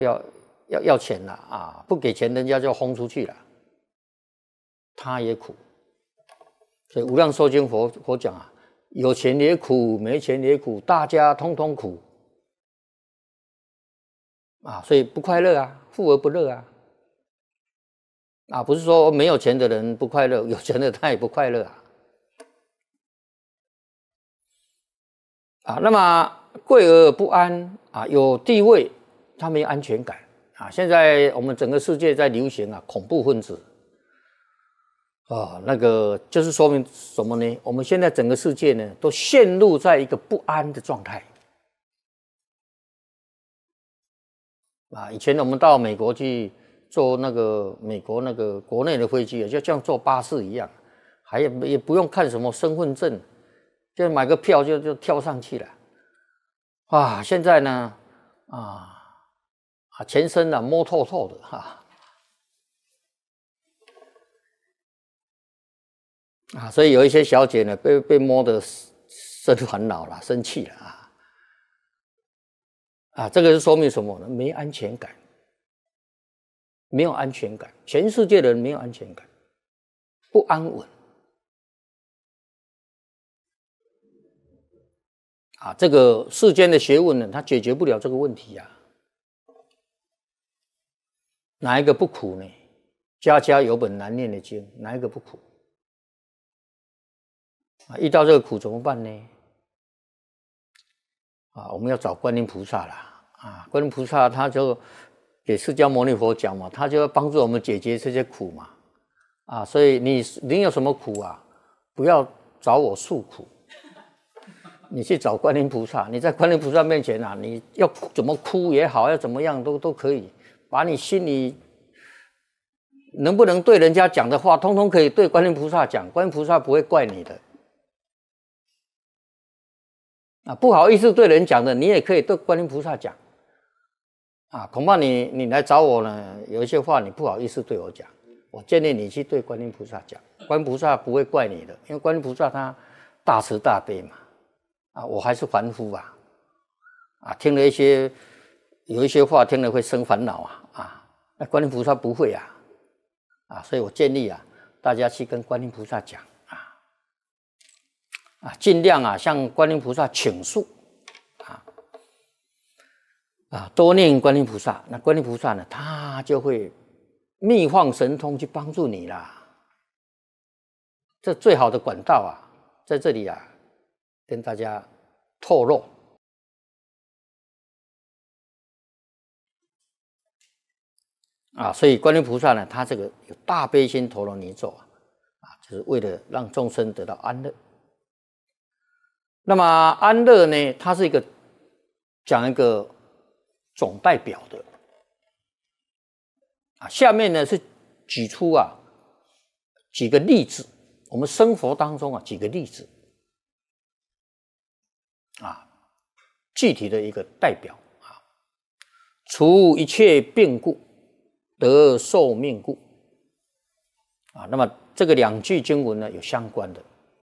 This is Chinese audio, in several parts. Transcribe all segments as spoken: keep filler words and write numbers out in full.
要要要钱了啊，不给钱人家就轰出去了，他也苦。所以无量寿经佛佛讲啊，有钱也苦，没钱也苦，大家通通苦啊，所以不快乐啊，富而不乐啊。啊，不是说没有钱的人不快乐，有钱的他也不快乐啊。啊，那么贵而不安啊，有地位他没有安全感啊。现在我们整个世界在流行啊，恐怖分子啊，那个就是说明什么呢？我们现在整个世界呢，都陷入在一个不安的状态啊。以前我们到美国去坐那个美国那个国内的飞机，就像坐巴士一样，还也也不用看什么身份证，就买个票就就跳上去了。啊，现在呢，啊啊，全身啊摸透透的哈，啊，所以有一些小姐呢被被摸得生烦恼了，生气了啊，啊，这个是说明什么呢？没安全感。没有安全感，全世界的人没有安全感，不安稳啊！这个世间的学问呢，它解决不了这个问题呀、啊。哪一个不苦呢？家家有本难念的经，哪一个不苦？啊，遇到这个苦怎么办呢？啊，我们要找观音菩萨啦！啊，观音菩萨他就给释迦牟尼佛讲嘛，他就要帮助我们解决这些苦嘛，啊，所以你你有什么苦啊，不要找我诉苦，你去找观音菩萨。你在观音菩萨面前啊，你要怎么哭也好，要怎么样都都可以，把你心里能不能对人家讲的话，通通可以对观音菩萨讲，观音菩萨不会怪你的。啊，不好意思对人讲的，你也可以对观音菩萨讲。啊，恐怕你你来找我呢，有一些话你不好意思对我讲，我建议你去对观音菩萨讲，观音菩萨不会怪你的，因为观音菩萨他大慈大悲嘛，啊，我还是凡夫啊，啊，听了一些有一些话听了会生烦恼啊，啊，那观音菩萨不会啊，啊，所以我建议啊，大家去跟观音菩萨讲啊，啊，尽量啊向观音菩萨倾诉。啊，多念观音菩萨，那观音菩萨呢，他就会秘放神通去帮助你啦。这最好的管道啊，在这里啊，跟大家透露。啊，所以观音菩萨呢，他这个有大悲心陀罗尼咒啊，啊，就是为了让众生得到安乐。那么安乐呢，它是一个讲一个总代表的啊，下面呢是举出啊几个例子，我们生活当中啊几个例子啊，具体的一个代表啊，除一切病故，得寿命故啊。那么这个两句经文呢有相关的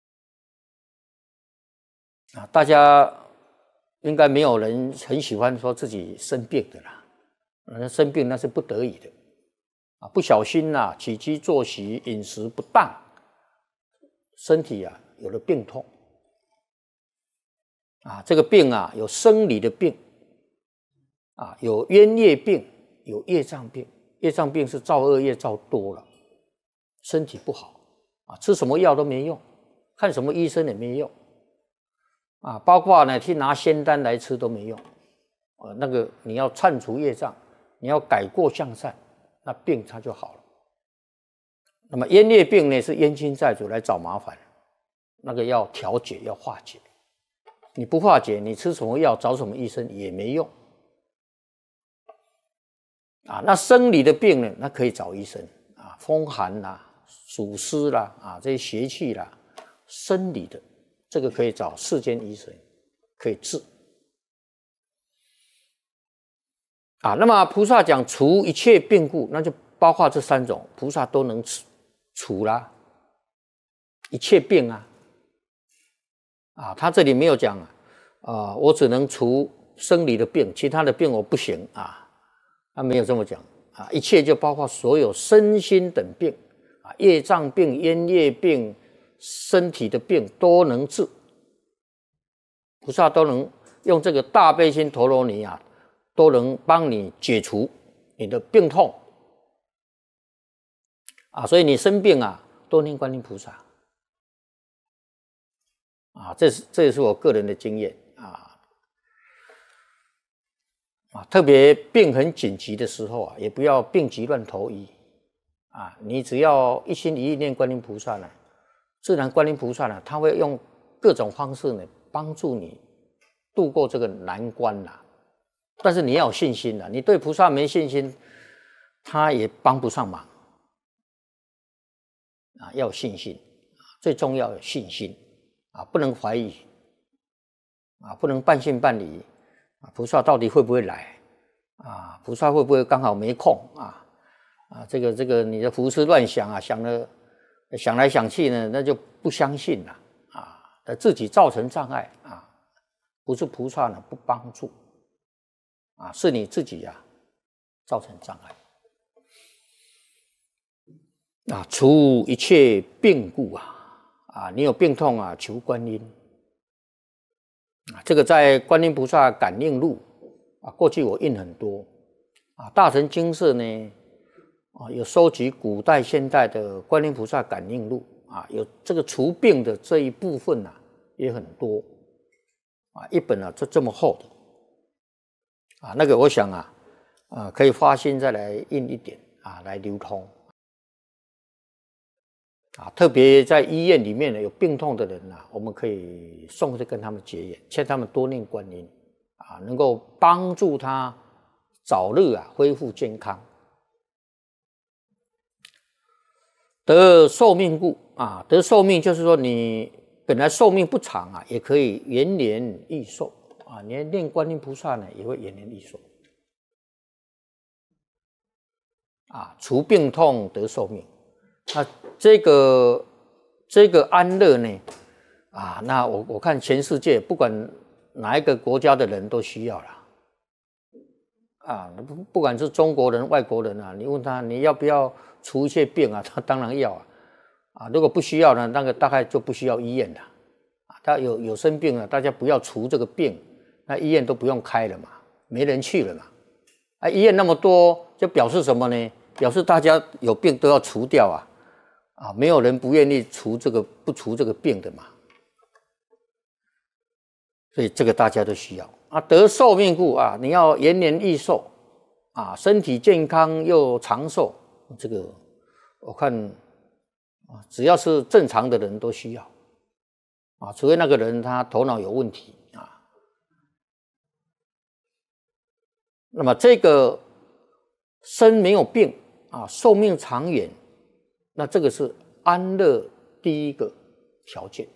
啊，大家应该没有人很喜欢说自己生病的啦，嗯，生病那是不得已的啊，不小心呐、啊，起居作息、饮食不当，身体啊有了病痛啊，这个病啊有生理的病啊，有冤业病，有业障病。业障病是造恶业造多了，身体不好啊，吃什么药都没用，看什么医生也没用啊，包括呢去拿仙丹来吃都没用，呃，那个你要忏除业障，你要改过向善，那病它就好了。那么冤业病呢，是冤亲债主来找麻烦，那个要调解，要化解。你不化解，你吃什么药，找什么医生也没用。啊，那生理的病呢，那可以找医生啊，风寒啦、暑湿啦啊，这些邪气啦，生理的这个可以找世间医生可以治。啊，那么菩萨讲除一切病故，那就包括这三种，菩萨都能除除啦，一切病啊，啊，他这里没有讲啊，啊，我只能除生理的病，其他的病我不行啊。 他没有这么讲啊，一切就包括所有身心等病啊，业障病、冤业病、身体的病都能治，菩萨都能用这个大悲心陀罗尼啊，都能帮你解除你的病痛啊，所以你生病啊，多念观音菩萨啊，这是这也是我个人的经验啊啊，特别病很紧急的时候啊，也不要病急乱投医啊，你只要一心一意念观音菩萨呢，自然观音菩萨呢，他会用各种方式呢帮助你度过这个难关啦。但是你要有信心啦，你对菩萨没信心，他也帮不上忙啊，要有信心，最重要有信心啊，不能怀疑啊，不能半信半疑啊，菩萨到底会不会来啊？菩萨会不会刚好没空啊？啊，这个这个你的胡思乱想啊，想了想来想去呢，那就不相信了啊，自己造成障碍啊，不是菩萨呢不帮助啊，是你自己啊造成障碍。啊，除一切病故啊，啊，你有病痛啊，求观音啊，这个在观音菩萨感应录啊，过去我印很多啊，大乘经社呢啊，有收集古代现代的观音菩萨感应录啊，有这个除病的这一部分啊，也很多啊，一本啊就这么厚的啊，那个我想啊啊可以发心再来印一点啊，来流通。啊，特别在医院里面呢，有病痛的人啊，我们可以送去跟他们结缘，劝他们多念观音啊，能够帮助他早日啊恢复健康。得寿命故啊，得寿命就是说你本来寿命不长啊，也可以延年益寿啊。你念观音菩萨呢，也会延年益寿啊，除病痛得寿命。那这个这个安乐呢，啊，那我我看全世界不管哪一个国家的人都需要啦，啊，不不管是中国人、外国人啊，你问他你要不要除一切病啊，他当然要啊，啊，如果不需要呢，那个大概就不需要医院了，啊，他有有生病了，大家不要除这个病，那医院都不用开了嘛，没人去了嘛，啊，医院那么多，就表示什么呢？表示大家有病都要除掉啊。啊，没有人不愿意除这个不除这个病的嘛，所以这个大家都需要啊。得寿命故啊，你要延年益寿啊，身体健康又长寿，这个我看啊，只要是正常的人都需要啊，除非那个人他头脑有问题啊。那么这个身没有病啊，寿命长远。那这个是安乐第一个条件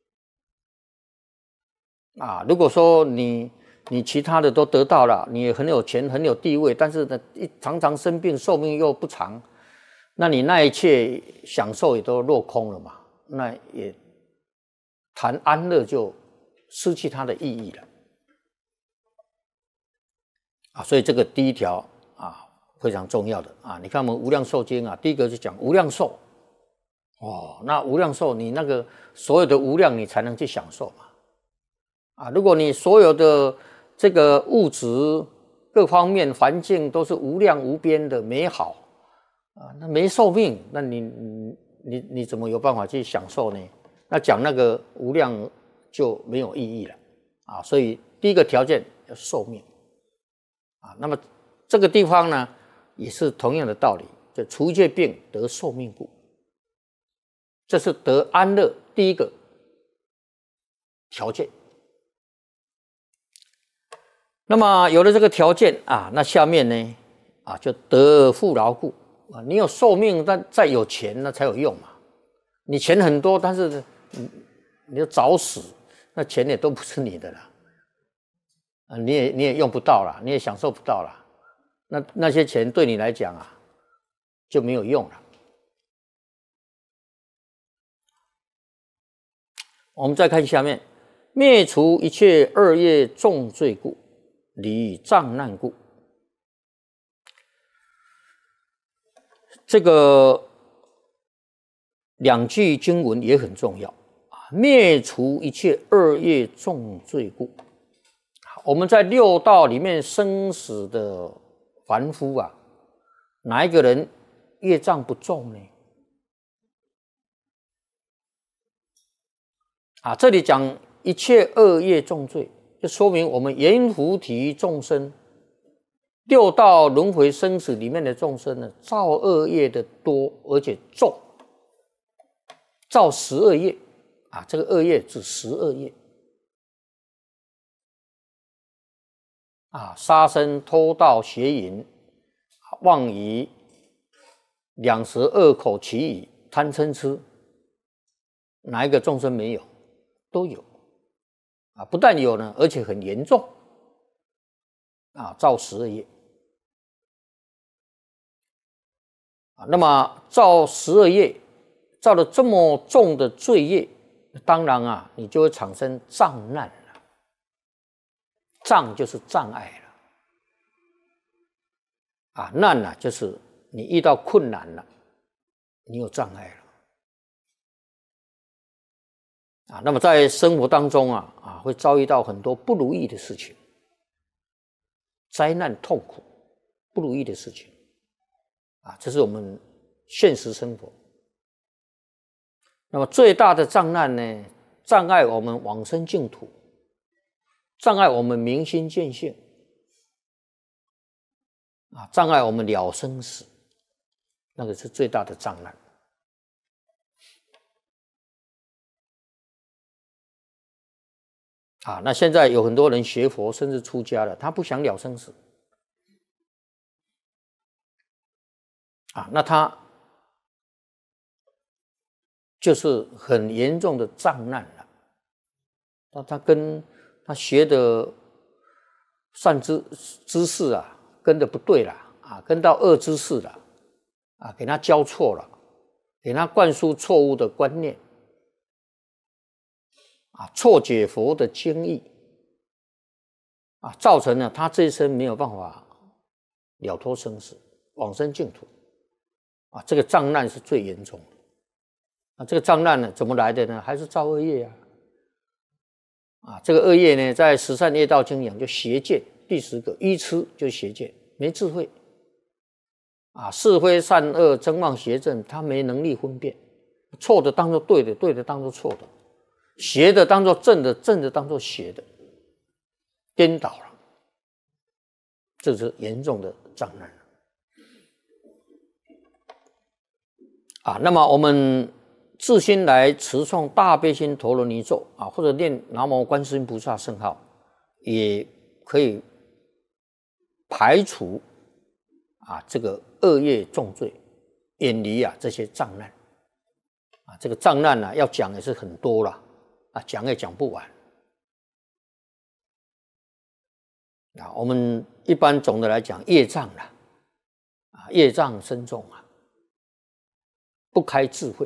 啊。如果说你你其他的都得到了，你也很有钱很有地位，但是呢，一常常生病，寿命又不长，那你那一切享受也都落空了嘛。那也谈安乐就失去它的意义了啊。所以这个第一条啊。非常重要的啊！你看我们无量寿经啊，第一个就讲无量寿哦。那无量寿，你那个所有的无量，你才能去享受嘛啊！如果你所有的这个物质各方面环境都是无量无边的美好啊，那没寿命，那你你你你怎么有办法去享受呢？那讲那个无量就没有意义了啊！所以第一个条件要寿命啊。那么这个地方呢？也是同样的道理，就除一切病得寿命故，这是得安乐第一个条件。那么有了这个条件啊，那下面呢啊就得富饶故啊，你有寿命，但再有钱那才有用嘛。你钱很多，但是你你就早死，那钱也都不是你的了啊，你也你也用不到了，你也享受不到了。那那些钱对你来讲啊就没有用了。我们再看下面，灭除一切恶业重罪故，离障难故。 这个两句经文也很重要啊，灭除一切恶业重罪故。我们在六道里面生死的凡夫啊，哪一个人业障不重呢？啊，这里讲一切恶业重罪，就说明我们阎浮提众生，六道轮回生死里面的众生呢，造恶业的多，而且重，造十恶业啊，这个恶业指十恶业啊，杀生、偷盗、邪淫、妄语、两舌、恶口、绮语、贪嗔痴，哪一个众生没有？都有啊，不但有呢，而且很严重啊，造十恶业啊。那么造十恶业，造了这么重的罪业，当然啊，你就会产生障难了。障就是障碍了啊，难了就是你遇到困难了，你有障碍了。啊，那么在生活当中啊，啊，会遭遇到很多不如意的事情，灾难、痛苦、不如意的事情，啊，这是我们现实生活。那么最大的障难呢，障碍我们往生净土，障碍我们明心见性，啊，障碍我们了生死，那个是最大的障难。啊，那现在有很多人学佛，甚至出家了，他不想了生死，啊，那他就是很严重的障难了。那他跟他学的善知知识啊，跟的不对了啊，跟到恶知识了啊，给他教错了，给他灌输错误的观念。啊，错解佛的经义，啊，造成了他这一生没有办法了脱生死，往生净土，啊，这个障难是最严重的。啊，这个障难呢，怎么来的呢？还是造恶业啊！啊，这个恶业呢，在《十善业道经》讲，就邪见第十个，愚痴就是邪见，没智慧，啊，是非善恶真妄邪正，他没能力分辨，错的当作对的，对的当作错的。邪的当作正的，正的当作邪的，颠倒了，这是严重的障难啊。那么我们自心来持诵大悲心陀罗尼咒啊，或者念南无观世音菩萨圣号，也可以排除啊这个恶业重罪，远离啊这些障难啊。这个障难呢、啊，要讲也是很多了。啊，讲也讲不完啊！我们一般总的来讲，业障啦，啊，业障深重啊，不开智慧。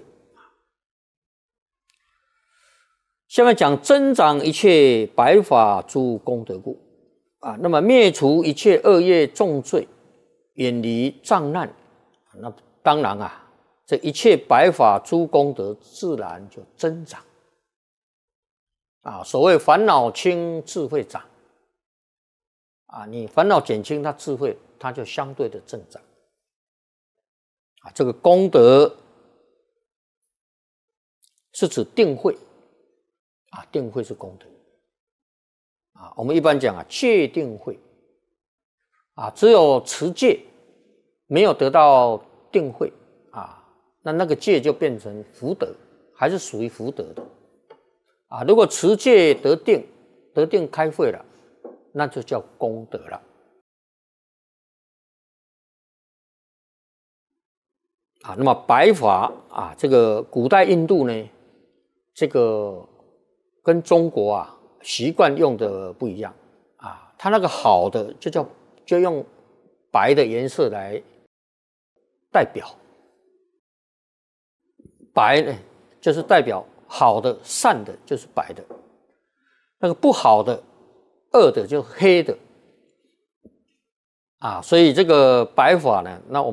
下面讲增长一切白法诸功德故啊，那么灭除一切恶业重罪，远离障难，那当然啊，这一切白法诸功德自然就增长。啊，所谓烦恼轻，智慧长。啊，你烦恼减轻，它智慧它就相对的增长。啊，这个功德是指定慧。啊，定慧是功德。啊，我们一般讲啊，戒定慧。啊，只有持戒，没有得到定慧啊，那那个戒就变成福德，还是属于福德的。啊，如果持戒得定，得定开慧了，那就叫功德了。啊，那么白法啊，这个古代印度呢，这个跟中国啊习惯用的不一样啊，它那个好的就叫就用白的颜色来代表，白呢就是代表好的、善的，就是白的；那个不好的、恶的，就是黑的。啊，所以这个白法呢，那我们。